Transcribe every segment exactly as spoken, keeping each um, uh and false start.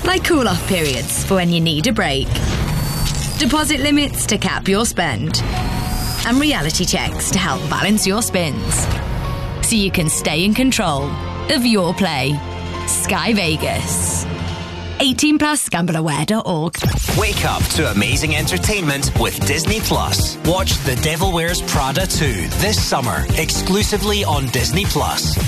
like cool-off periods for when you need a break, deposit limits to cap your spend, and reality checks to help balance your spins, so you can stay in control of your play. Sky Vegas. eighteen plus, gamble aware dot org. Wake up to amazing entertainment with Disney Plus. Watch The Devil Wears Prada two this summer, exclusively on Disney Plus.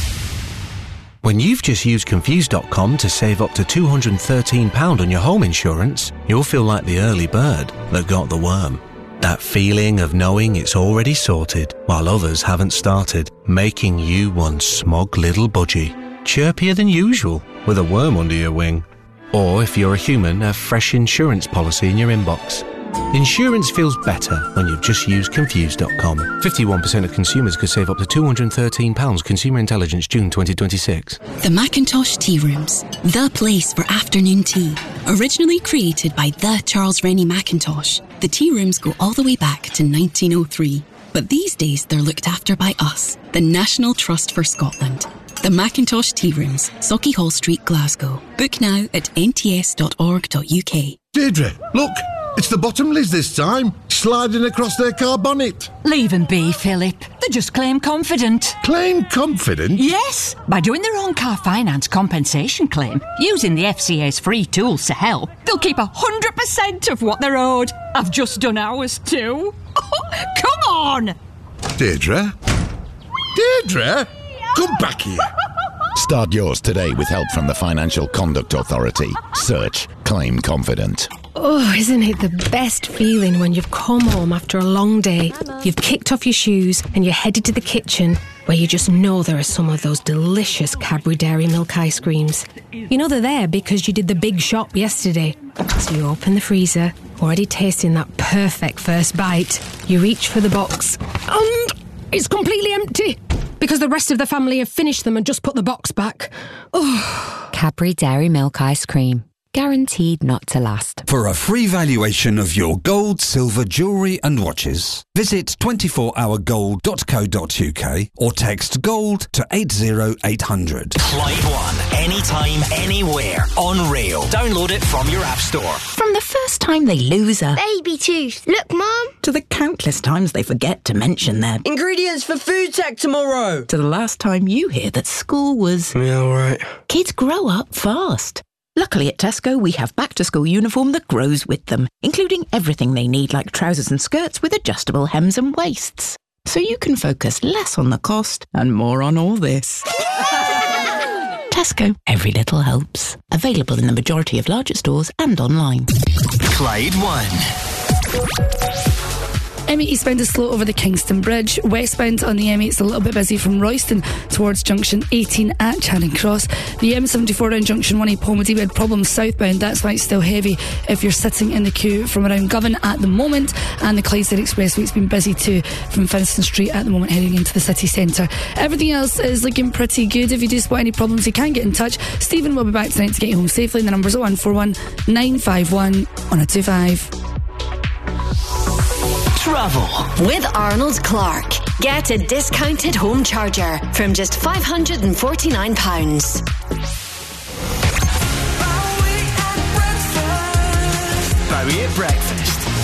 When you've just used Confused dot com to save up to two hundred thirteen pounds on your home insurance, you'll feel like the early bird that got the worm. That feeling of knowing it's already sorted while others haven't started, making you one smug little budgie, chirpier than usual with a worm under your wing. Or if you're a human, a fresh insurance policy in your inbox. Insurance feels better when you've just used Confused dot com. fifty-one percent of consumers could save up to two hundred thirteen pounds. Consumer Intelligence, June twenty twenty-six. The Macintosh Tea Rooms, the place for afternoon tea. Originally created by the Charles Rennie Mackintosh, the tea rooms go all the way back to nineteen oh three. But these days they're looked after by us, the National Trust for Scotland. The Macintosh Tea Rooms, Sauchiehall Street, Glasgow. Book now at n t s dot org dot u k. Deirdre, look! It's the Bottomleys this time, sliding across their car bonnet. Leave them be, Philip. They just claim confident. Claim confident? Yes, by doing their own car finance compensation claim, using the F C A's free tools to help, they'll keep one hundred percent of what they're owed. I've just done ours too. Come on! Deirdre? Deirdre? Come back here. Start yours today with help from the Financial Conduct Authority. Search Claim Confident. Oh, isn't it the best feeling when you've come home after a long day, you've kicked off your shoes and you're headed to the kitchen where you just know there are some of those delicious Cadbury Dairy Milk ice creams. You know they're there because you did the big shop yesterday. So you open the freezer, already tasting that perfect first bite. You reach for the box and it's completely empty because the rest of the family have finished them and just put the box back. Oh. Cadbury Dairy Milk ice cream. Guaranteed not to last. For a free valuation of your gold, silver, jewellery and watches, visit twenty-four hour gold dot co dot u k or text GOLD to eight oh eight hundred. Clyde One, anytime, anywhere, on rail. Download it from your app store. From the first time they lose a baby tooth, look Mum, to the countless times they forget to mention their ingredients for food tech tomorrow, to the last time you hear that school was... Yeah, alright. Kids grow up fast. Luckily at Tesco, we have back-to-school uniform that grows with them, including everything they need like trousers and skirts with adjustable hems and waists. So you can focus less on the cost and more on all this. Tesco, every little helps. Available in the majority of larger stores and online. Clyde One. M eight eastbound is slow over the Kingston Bridge. Westbound on the M eight is a little bit busy from Royston towards junction eighteen at Charing Cross. The M seventy-four around junction one at Pomedy, we had problems southbound. That's why it's still heavy if you're sitting in the queue from around Govan at the moment. And the Clydesdale Expressway's been busy too from Finston Street at the moment, heading into the city centre. Everything else is looking pretty good. If you do spot any problems, you can get in touch. Stephen will be back tonight to get you home safely. The number's oh one four one, nine five one, one oh two five. Travel with Arnold Clark. Get a discounted home charger from just five hundred forty-nine pounds. Bowie at breakfast.